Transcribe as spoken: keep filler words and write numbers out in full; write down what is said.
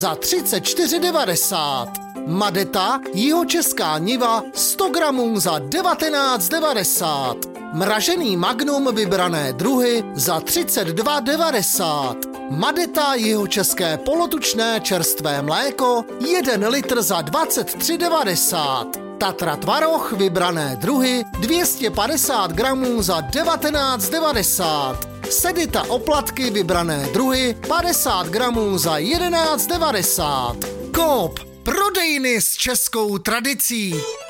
za třicet čtyři devadesát. Madeta jihočeská niva sto gramů za devatenáct devadesát. Mražený Magnum vybrané druhy za třicet dva devadesát. Madeta jihočeské polotučné čerstvé mléko jeden litr za dvacet tři devadesát. Tatra Tvaroh vybrané druhy dvě stě padesát gramů za devatenáct devadesát. Sedita oplatky vybrané druhy padesát gramů za jedenáct devadesát. Coop, prodejny s českou tradicí.